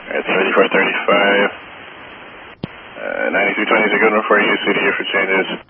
Alright, 3435. 9320 is a good one for you. CDU for changes.